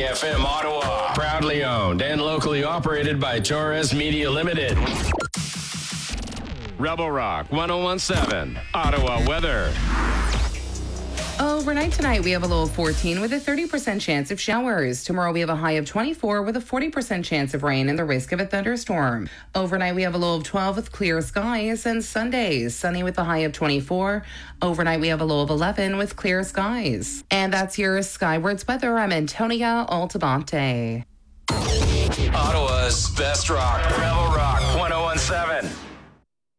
FM Ottawa. Proudly owned and locally operated by Torres Media Limited. Rebel Rock 1017, Ottawa weather. Overnight tonight, we have a low of 14 with a 30% chance of showers. Tomorrow, we have a high of 24 with a 40% chance of rain and the risk of a thunderstorm. Overnight, we have a low of 12 with clear skies. And Sunday, sunny with a high of 24. Overnight, we have a low of 11 with clear skies. And that's your Skywards weather. I'm Antonia Altabante. Ottawa's best rock, Rebel Rock 1017.